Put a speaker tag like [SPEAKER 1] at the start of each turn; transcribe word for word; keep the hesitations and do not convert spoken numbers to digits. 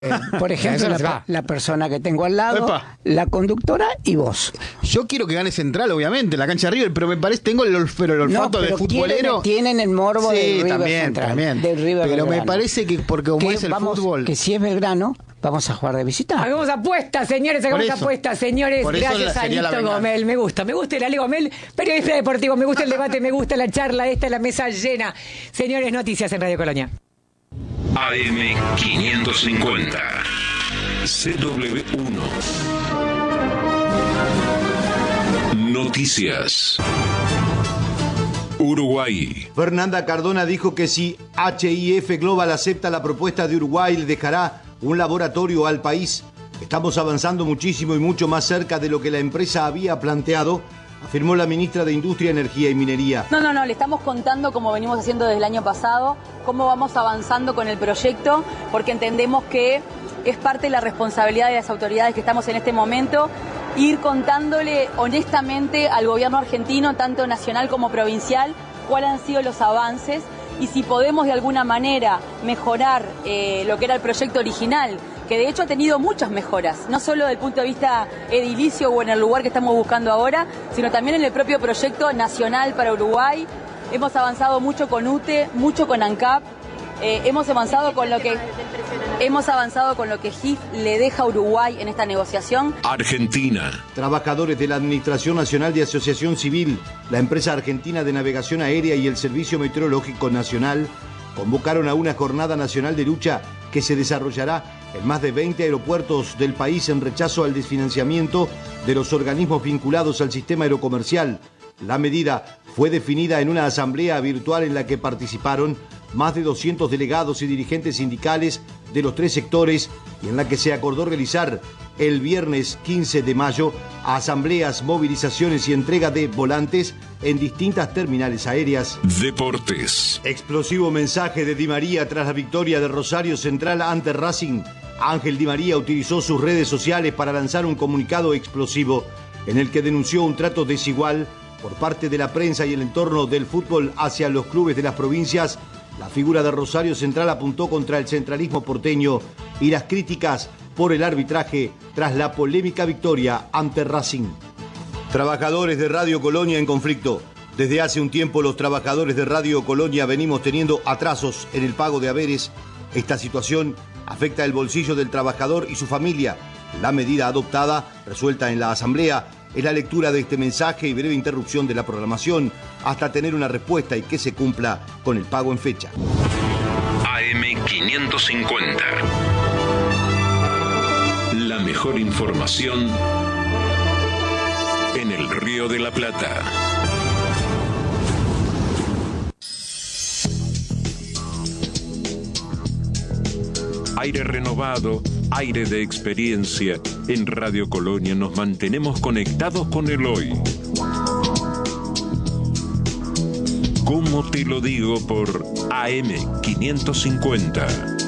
[SPEAKER 1] Por ejemplo,
[SPEAKER 2] Eso no se
[SPEAKER 1] la,
[SPEAKER 2] va.
[SPEAKER 1] la persona que tengo al lado,
[SPEAKER 3] Epa.
[SPEAKER 1] la conductora y vos.
[SPEAKER 3] Yo quiero que gane Central, obviamente, la cancha de River, pero me parece, tengo el, olf- pero el olfato
[SPEAKER 1] No,
[SPEAKER 3] de
[SPEAKER 1] pero
[SPEAKER 3] futbolero.
[SPEAKER 1] Tienen, tienen el morbo
[SPEAKER 3] Sí,
[SPEAKER 1] del River
[SPEAKER 3] también,
[SPEAKER 1] Central,
[SPEAKER 3] también.
[SPEAKER 1] del River
[SPEAKER 3] Pero me
[SPEAKER 1] Belgrano.
[SPEAKER 3] parece que porque como
[SPEAKER 1] Que
[SPEAKER 3] es el
[SPEAKER 1] vamos-
[SPEAKER 3] fútbol.
[SPEAKER 1] Que si es Belgrano, vamos a jugar de visita.
[SPEAKER 2] Hagamos apuestas, señores, hagamos
[SPEAKER 3] Por eso.
[SPEAKER 2] apuestas, señores.
[SPEAKER 3] Por eso
[SPEAKER 2] Gracias
[SPEAKER 3] la-
[SPEAKER 2] a
[SPEAKER 3] sería la
[SPEAKER 2] Lito
[SPEAKER 3] venganza.
[SPEAKER 2] Gomel. Me gusta, me gusta el Ale Gomel, periodista deportivo. Me gusta el debate, me gusta la charla. Esta es la mesa llena. Señores, noticias en Radio Colonia.
[SPEAKER 4] A M quinientos cincuenta. C W uno. Noticias. Uruguay.
[SPEAKER 5] Fernanda Cardona dijo que si H I F Global acepta la propuesta de Uruguay, le dejará un laboratorio al país. Estamos avanzando muchísimo y mucho más cerca de lo que la empresa había planteado, afirmó la ministra de Industria, Energía y Minería.
[SPEAKER 6] No, no, no, le estamos contando, como venimos haciendo desde el año pasado, cómo vamos avanzando con el proyecto, porque entendemos que es parte de la responsabilidad de las autoridades que estamos en este momento, ir contándole honestamente al gobierno argentino, tanto nacional como provincial, cuáles han sido los avances y si podemos de alguna manera mejorar eh, lo que era el proyecto original, que de hecho ha tenido muchas mejoras, no solo desde el punto de vista edilicio o en el lugar que estamos buscando ahora, sino también en el propio proyecto nacional para Uruguay. Hemos avanzado mucho con U T E, mucho con ANCAP, eh, hemos avanzado con lo que hemos avanzado con lo que G I F le deja a Uruguay en esta negociación.
[SPEAKER 4] Argentina.
[SPEAKER 5] Trabajadores de la Administración Nacional de Asociación Civil, la empresa argentina de navegación aérea y el Servicio Meteorológico Nacional convocaron a una jornada nacional de lucha que se desarrollará en más de veinte aeropuertos del país en rechazo al desfinanciamiento de los organismos vinculados al sistema aerocomercial. La medida fue definida en una asamblea virtual en la que participaron más de doscientos delegados y dirigentes sindicales de los tres sectores y en la que se acordó realizar el viernes quince de mayo asambleas, movilizaciones y entrega de volantes en distintas terminales aéreas.
[SPEAKER 4] Deportes.
[SPEAKER 5] Explosivo mensaje de Di María tras la victoria de Rosario Central ante Racing. Ángel Di María utilizó sus redes sociales para lanzar un comunicado explosivo en el que denunció un trato desigual por parte de la prensa y el entorno del fútbol hacia los clubes de las provincias. La figura de Rosario Central apuntó contra el centralismo porteño y las críticas por el arbitraje tras la polémica victoria ante Racing. Trabajadores de Radio Colonia en conflicto. Desde hace un tiempo los trabajadores de Radio Colonia venimos teniendo atrasos en el pago de haberes. Esta situación afecta el bolsillo del trabajador y su familia. La medida adoptada, resuelta en la Asamblea, es la lectura de este mensaje y breve interrupción de la programación hasta tener una respuesta y que se cumpla con el pago en fecha.
[SPEAKER 4] A M quinientos cincuenta. La mejor información en el Río de la Plata. Aire renovado, aire de experiencia. En Radio Colonia nos mantenemos conectados con el hoy. ¿Cómo te lo digo por A M quinientos cincuenta?